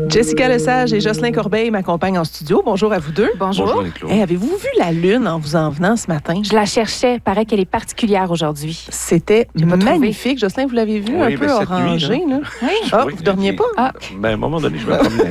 Jessica Lesage et Jocelyn Corbeil m'accompagnent en studio. Bonjour à vous deux. Bonjour. Hey, avez-vous vu la lune en vous en venant ce matin? Je la cherchais. Paraît qu'elle est particulière aujourd'hui. C'était magnifique. Jocelyn, vous l'avez vu, un peu orangé. Là. Oui. Ah, vous ne dormiez pas? À un moment donné, je me promenais.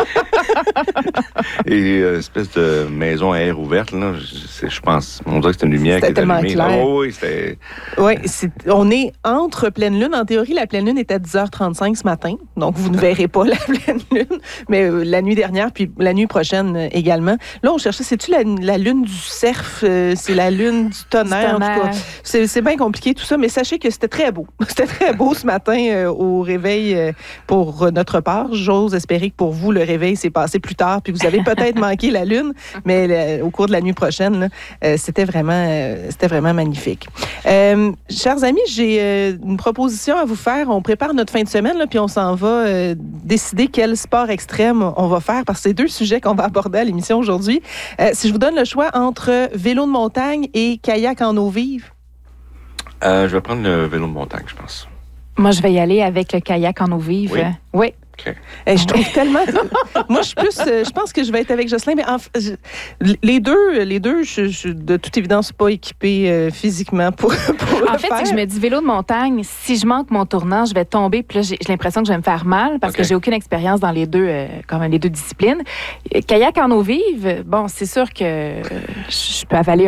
Et espèce de maison à air ouverte, là, je pense, on dirait que c'était une lumière qui était allumée. Clair. Oh, oui, c'était... Oui, on est entre pleine lune. En théorie, la pleine lune est à 10h35 ce matin. Donc, vous ne verrez pas la pleine lune. Mais la nuit dernière, puis la nuit prochaine également. Là, on cherchait, c'est-tu la lune du cerf? C'est la lune du tonnerre? En tout cas, c'est bien compliqué tout ça, mais sachez que c'était très beau. C'était très beau ce matin au réveil pour notre part. J'ose espérer que pour vous, le réveil s'est passé plus tard, puis vous avez peut-être manqué la lune, mais au cours de la nuit prochaine, là, c'était vraiment magnifique. Chers amis, j'ai une proposition à vous faire. On prépare notre fin de semaine, là, puis on s'en va décider quel sport extrême on va faire, parce que c'est deux sujets qu'on va aborder à l'émission aujourd'hui. Si je vous donne le choix entre vélo de montagne et kayak en eau vive? Je vais prendre le vélo de montagne, je pense. Moi, je vais y aller avec le kayak en eau vive. Oui. Okay. Je trouve tellement... Moi, je pense que je vais être avec Jocelyn, mais les deux, je suis de toute évidence pas équipée physiquement pour en fait, c'est que je me dis vélo de montagne, si je manque mon tournant, je vais tomber, puis là, j'ai l'impression que je vais me faire mal parce que j'ai aucune expérience dans les deux disciplines. Kayak en eau vive, bon, c'est sûr que je peux avaler